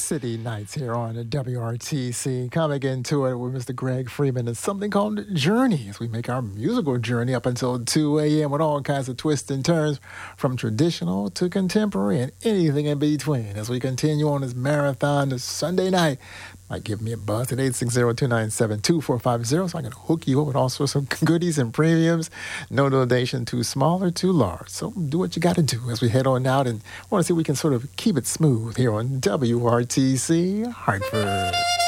City Nights here on WRTC. Coming into it with Mr. Greg Freeman and something called Journey as we make our musical journey up until 2 a.m. with all kinds of twists and turns from traditional to contemporary and anything in between as we continue on this marathon this Sunday night. Might give me a buzz at 860-297-2450 so I can hook you up with all sorts of goodies and premiums. No donation too small or too large. So do what you got to do as we head on out and want to see if we can sort of keep it smooth here on WRTC Hartford.